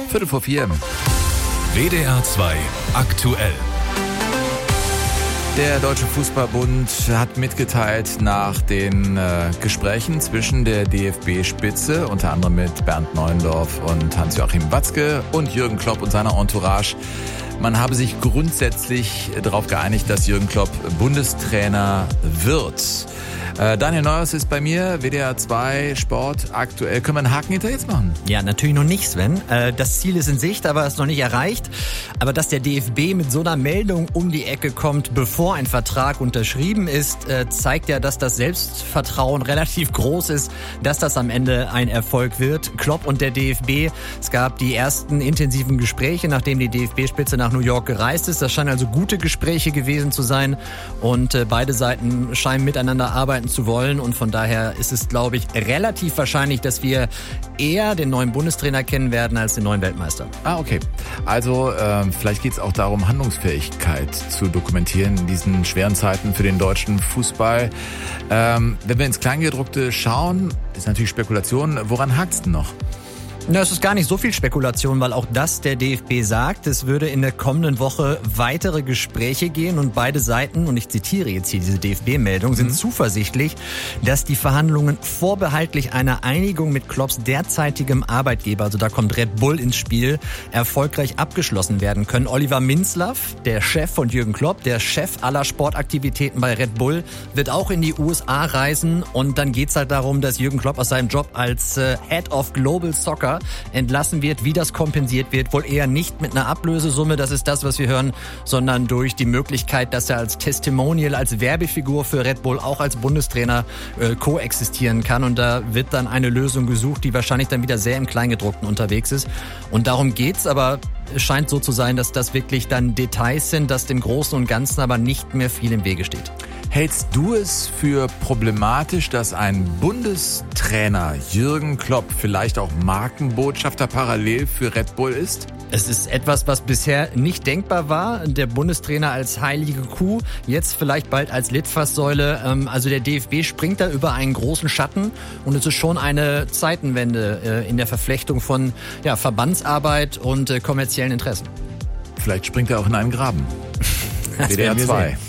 3:45. WDR 2 aktuell. Der Deutsche Fußballbund hat mitgeteilt nach den Gesprächen zwischen der DFB-Spitze, unter anderem mit Bernd Neuendorf und Hans-Joachim Watzke und Jürgen Klopp und seiner Entourage, man habe sich grundsätzlich darauf geeinigt, dass Jürgen Klopp Bundestrainer wird. Daniel Neuhaus ist bei mir, WDR 2 Sport aktuell. Können wir einen Haken hinter jetzt machen? Ja, natürlich noch nicht, Sven. Das Ziel ist in Sicht, aber ist noch nicht erreicht. Aber dass der DFB mit so einer Meldung um die Ecke kommt, bevor ein Vertrag unterschrieben ist, zeigt ja, dass das Selbstvertrauen relativ groß ist, dass das am Ende ein Erfolg wird. Klopp und der DFB, es gab die ersten intensiven Gespräche, nachdem die DFB-Spitze nach New York gereist ist. Das scheinen also gute Gespräche gewesen zu sein und beide Seiten scheinen miteinander arbeiten zu wollen und von daher ist es, glaube ich, relativ wahrscheinlich, dass wir eher den neuen Bundestrainer kennen werden als den neuen Weltmeister. Okay. Also vielleicht geht es auch darum, Handlungsfähigkeit zu dokumentieren in diesen schweren Zeiten für den deutschen Fußball. Wenn wir ins Kleingedruckte schauen, ist natürlich Spekulation. Woran hakt's denn noch? Na, es ist gar nicht so viel Spekulation, weil auch das der DFB sagt. Es würde in der kommenden Woche weitere Gespräche gehen und beide Seiten, und ich zitiere jetzt hier diese DFB-Meldung, sind zuversichtlich, dass die Verhandlungen vorbehaltlich einer Einigung mit Klopps derzeitigem Arbeitgeber, also da kommt Red Bull ins Spiel, erfolgreich abgeschlossen werden können. Oliver Minzlaff, der Chef von Jürgen Klopp, der Chef aller Sportaktivitäten bei Red Bull, wird auch in die USA reisen und dann geht's halt darum, dass Jürgen Klopp aus seinem Job als Head of Global Soccer entlassen wird. Wie das kompensiert wird, wohl eher nicht mit einer Ablösesumme, das ist das, was wir hören, sondern durch die Möglichkeit, dass er als Testimonial, als Werbefigur für Red Bull auch als Bundestrainer koexistieren kann. Und da wird dann eine Lösung gesucht, die wahrscheinlich dann wieder sehr im Kleingedruckten unterwegs ist. Und darum geht's, aber es scheint so zu sein, dass das wirklich dann Details sind, dass dem Großen und Ganzen aber nicht mehr viel im Wege steht. Hältst du es für problematisch, dass ein Bundestrainer Jürgen Klopp vielleicht auch Markenbotschafter parallel für Red Bull ist? Es ist etwas, was bisher nicht denkbar war. Der Bundestrainer als heilige Kuh, jetzt vielleicht bald als Litfaßsäule. Also der DFB springt da über einen großen Schatten und es ist schon eine Zeitenwende in der Verflechtung von Verbandsarbeit und kommerziellen Interessen. Vielleicht springt er auch in einen Graben. Das WDR 2.